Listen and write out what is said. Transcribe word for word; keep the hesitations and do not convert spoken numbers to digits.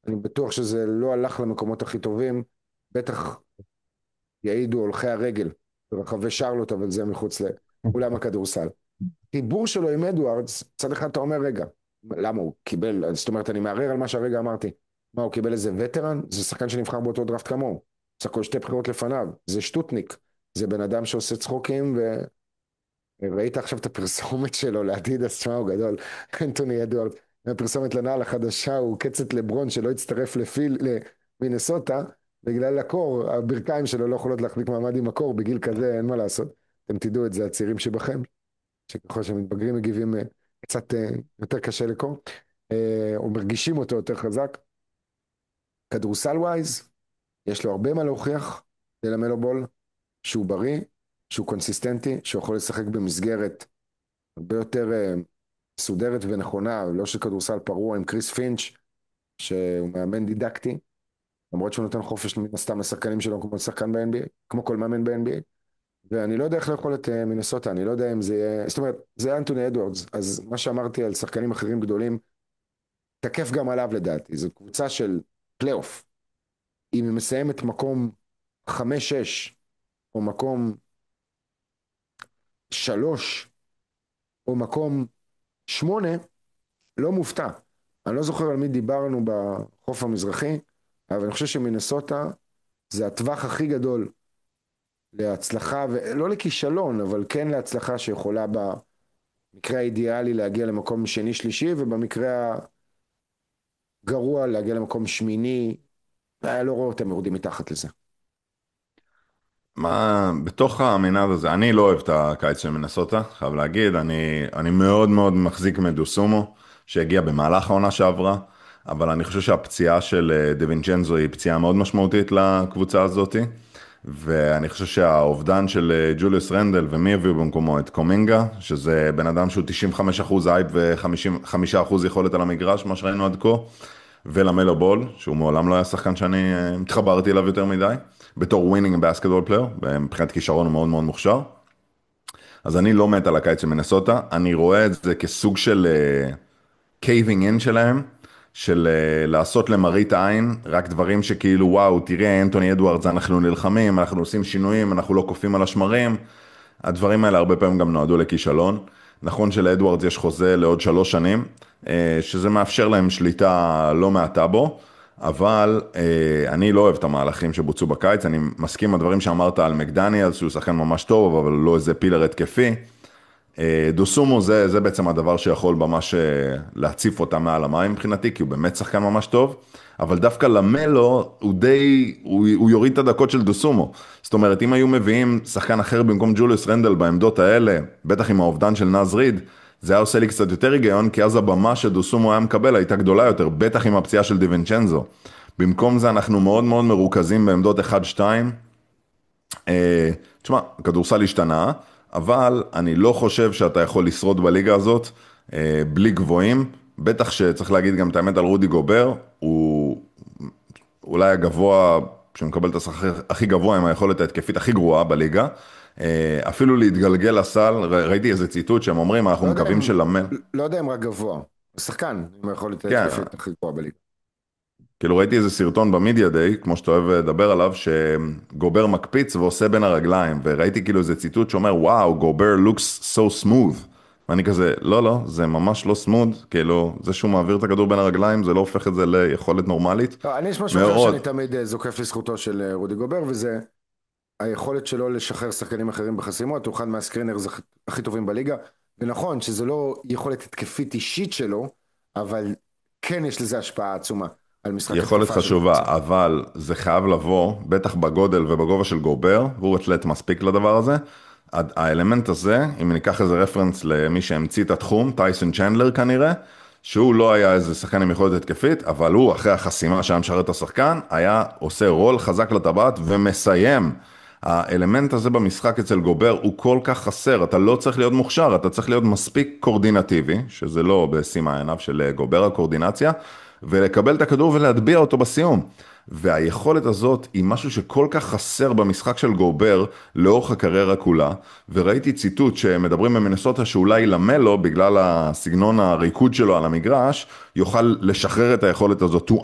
אני בטוח שזה לא הלך למקומות הכי טובים, בטח יעידו הולכי הרגל ברחבי שרלוט, אבל זה מחוץ לאולם הכדורסל. חיבור שלו עם אדוארדס, צד אחד אתה אומר, רגע, למה הוא קיבל, זאת אומרת, אני מערער על מה שהרגע אמרתי. מה, הוא קיבל איזה וטרן? זה שחקן שנבחר באותו דראפט כמוהו. בסך הכל שתי בחירות לפניו. זה שטוטניק. זה בן אדם שעושה צחוקים, וראית עכשיו את הפרסומת שלו לאדידס, תשמע, הוא גדול, אנטוני אדוארדס. הפרסומת לנעל החדשה, הוא קצת לברון שלא הצטרף לפיל, למינסוטה, בגלל הקור, הברכיים שלו לא יכולות להחזיק מעמד עם הקור, בגיל כזה אין מה לעשות. אתם תדעו את זה, הצעירים שבכם. שככל שמתבגרים מגיבים אה, קצת אה, יותר קשה לקרוא, אה, או מרגישים אותו יותר חזק. כדורסל ווייז, יש לו הרבה מה להוכיח ללמלו בול, שהוא בריא, שהוא קונסיסטנטי, שהוא יכול לשחק במסגרת הרבה יותר אה, מסודרת ונכונה, לא של כדורסל פרוע עם קריס פינץ', שהוא מאמן דידקטי, למרות שהוא נותן חופש מן הסתם לשחקנים שלו כמו שחקן ב-אן בי איי, כמו כל מאמן ב-אן בי איי. ואני לא יודע איך לאכול את אה, מינסוטה, אני לא יודע אם זה יהיה, זאת אומרת, זה אנטוני אדוארדס, אז מה שאמרתי על שחקנים אחרים גדולים, תקף גם עליו לדעתי, זו קבוצה של פלייאוף. אם היא מסיימת מקום חמש שש, או מקום שלוש, או מקום שמונה, לא מופתע. אני לא זוכר על מי דיברנו בחוף המזרחי, אבל אני חושב שמינסוטה זה הטווח הכי גדול להצלחה, ולא לכישלון, אבל כן להצלחה שיכולה במקרה האידיאלי להגיע למקום שני שלישי, ובמקרה הגרוע להגיע למקום שמיני, היה לא רואה אותם יורדים מתחת לזה. מה, בתוך המנעד הזה, אני לא אוהב את הקיץ של מנסוטה, חייב להגיד, אני, אני מאוד מאוד מחזיק מדוסומו, שהגיע במהלך העונה שעברה, אבל אני חושב שהפציעה של אה, דווינצ'נזו היא פציעה מאוד משמעותית לקבוצה הזאת, ואני חושב שהאובדן של אה, ג'וליוס רנדל, ומי הביאו במקומו את קומינגה, שזה בן אדם שהוא תשעים וחמישה אחוז אייפ ו-חמישה אחוז יכולת על המגרש, מה שראינו עד כה, ולמלו בול, שהוא מעולם לא היה שחקן שאני אה, התחברתי אליו יותר מדי, בתור ווינינג בסקטבול פלייר, מבחינת כישרון הוא מאוד מאוד מוכשר. אז אני לא מת על הקיץ של מנסוטה, אני רואה את זה כסוג של קייבינג אין שלהם, של uh, לעשות למראית עין, רק דברים שכאילו וואו, תראה אנטוני אדוארדס, אנחנו נלחמים, אנחנו עושים שינויים, אנחנו לא קופאים על השמרים, הדברים האלה הרבה פעמים גם נועדו לכישלון. נכון שלאדוארדס יש חוזה לעוד שלוש שנים, אה, שזה מאפשר להם שליטה לא מעטה בו, אבל אה, אני לא אוהב את המהלכים שבוצעו בקיץ, אני מסכים עם הדברים שאמרת על מקדניאל, שהוא שחקן ממש טוב, אבל לא איזה פילר התקפי. אה, דוסומו זה, זה בעצם הדבר שיכול ממש אה, להציף אותה מעל המים מבחינתי, כי הוא באמת שחקן ממש טוב, אבל דווקא למלו הוא די, הוא, הוא יוריד את הדקות של דוסומו. זאת אומרת, אם היו מביאים שחקן אחר במקום ג'וליוס רנדל בעמדות האלה, בטח עם האובדן של נאז ריד, זה היה עושה לי קצת יותר היגיון, כי אז הבמה שדוסומו היה מקבל הייתה גדולה יותר, בטח עם הפציעה של דיוונצ'נזו. במקום זה אנחנו מאוד מאוד מרוכזים בעמדות אחת שתיים, אה, תשמע, הכדורסל השתנה, אבל אני לא חושב שאתה יכול לשרוד בליגה הזאת אה, בלי גבוהים, בטח שצריך להגיד גם את האמת על רודי גובר, הוא אולי הגבוה, שמקבל את השכר הכי גבוה עם היכולת ההתקפית הכי גרועה בליגה, אה, אפילו להתגלגל לסל, ר- ראיתי איזה ציטוט שהם אומרים, אנחנו לא יודע מקווים אם, שלמל, לא יודע אם רק גבוה, הוא שחקן, עם היכולת כן, ההתקפית הכי גבוהה בליגה. כאילו ראיתי איזה סרטון במדיה דיי, כמו שאתה אוהב לדבר עליו, שגובר מקפיץ ועושה בין הרגליים, וראיתי כאילו איזה ציטוט שאומר, וואו, גובר looks so smooth. ואני כזה, לא, לא, זה ממש לא smooth, כאילו, זה שהוא מעביר את הכדור בין הרגליים, זה לא הופך את זה ליכולת נורמלית. לא, אני יש משהו אחר שאני מאוד, תמיד אה, זוקף לזכותו של אה, רודי גובר, וזה היכולת שלו לשחרר שחקנים אחרים בחסימות, הוא אחד מהסקרינרס הכ- הכי טובים בליגה, ונכון שזה לא יכולת התקפית אישית שלו, אבל כן יש לזה השפעה עצומה על משחק יכולת התקפה של חשובה, קבוצה. אבל זה חייב לבוא, בטח בגודל ובגובה של גובר, והוא אתלט מספיק לדבר הזה. ה- האלמנט הזה, אם ניקח איזה רפרנס למי שהמציא את התחום, טייסון צ'נדלר כנראה, שהוא לא היה איזה שחקן עם יכולת התקפית, אבל הוא אחרי החסימה שהיה משרת את השחקן, היה עושה רול חזק לטבעת ומסיים. האלמנט הזה במשחק אצל גובר הוא כל כך חסר, אתה לא צריך להיות מוכשר, אתה צריך להיות מספיק קורדינטיבי, שזה לא בשימה עיניו של גובר הקורדינציה, ולקבל את הכדור ולהטביע אותו בסיום. והיכולת הזאת היא משהו שכל כך חסר במשחק של גובר לאורך הקריירה כולה, וראיתי ציטוט שמדברים במינסוטה שאולי למלו, בגלל הסגנון הריקוד שלו על המגרש, יוכל לשחרר את היכולת הזאת. הוא